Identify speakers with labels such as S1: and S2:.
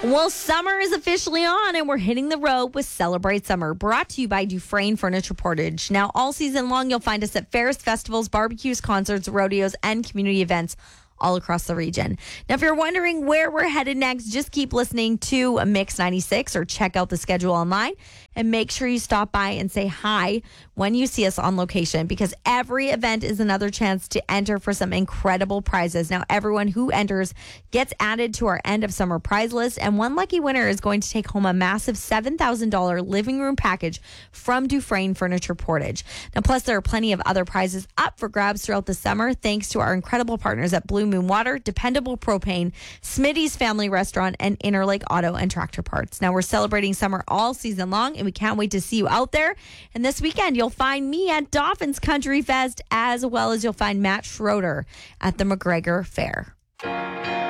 S1: Well, summer is officially on and we're hitting the road with Celebrate Summer, brought to you by Dufresne Furniture Portage. Now, all season long, you'll find us at fairs, festivals, barbecues, concerts, rodeos, and community events all across the region. Now, if you're wondering where we're headed next, just keep listening to Mix 96 or check out the schedule online, and make sure you stop by and say hi when you see us on location, because every event is another chance to enter for some incredible prizes. Now, everyone who enters gets added to our end of summer prize list, and one lucky winner is going to take home a massive $7,000 living room package from Dufresne Furniture Portage. Now, plus there are plenty of other prizes up for grabs throughout the summer, thanks to our incredible partners at Blue Moon Water, Dependable Propane, Smitty's Family Restaurant, and Interlake Auto and Tractor Parts. Now, we're celebrating summer all season long, and we can't wait to see you out there. And this weekend, you'll find me at Dauphin's Country Fest, as well as you'll find Matt Schroeder at the McGregor Fair.